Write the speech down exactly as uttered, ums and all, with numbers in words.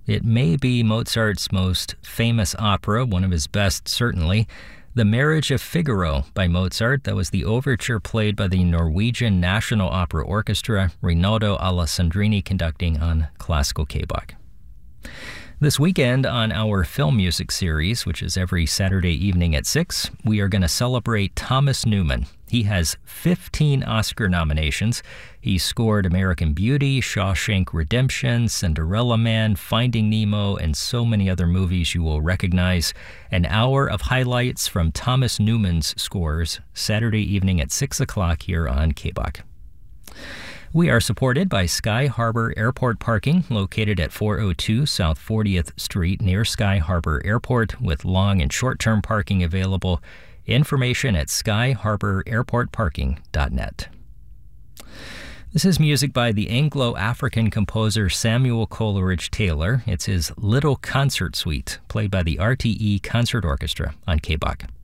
It may be Mozart's most famous opera, one of his best certainly, The Marriage of Figaro by Mozart. That was the overture played by the Norwegian National Opera Orchestra, Rinaldo Alessandrini conducting on Classical K-Bach. This weekend on our film music series, which is every Saturday evening at six, we are going to celebrate Thomas Newman. He has fifteen Oscar nominations. He scored American Beauty, Shawshank Redemption, Cinderella Man, Finding Nemo, and so many other movies you will recognize. An hour of highlights from Thomas Newman's scores, Saturday evening at six o'clock here on K-Bach. We are supported by Sky Harbor Airport Parking, located at four oh two South fortieth Street near Sky Harbor Airport, with long and short-term parking available. Information at sky harbor airport parking dot net. This is music by the Anglo-African composer Samuel Coleridge Taylor. It's his Little Concert Suite, played by the R T E Concert Orchestra on K-Bach.